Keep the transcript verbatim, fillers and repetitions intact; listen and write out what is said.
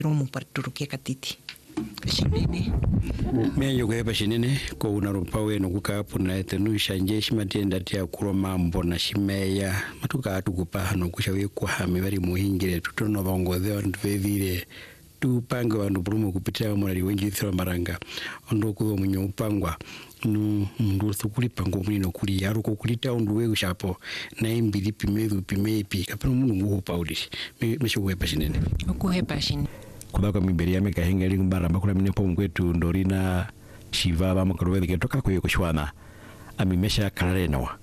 romu parturukia katiti shinene me yogo eba shinene ko unarupawe no kukapu na etenu shanje shimatenda tia kuroma mbona shimeya matuka atukupa hano kushawe kwa hame bari muhingire tutono bangoze on vevire tu panga bandu brumu kupitia murari wengi thira maranga ondo kuzo munyo upangwa no ndu thukuli pango munino kuli yaruko kulita undu we ushapo na imbili pimezu pimepi kapano mundu nguho pauli me shogo eba shinene okuhepa shinene kubaka miberia meka hengeli ngumbara makula minepo mkwetu ndorina shiva ba makarwe ke toka ko yokushwana amimesha kalarenawa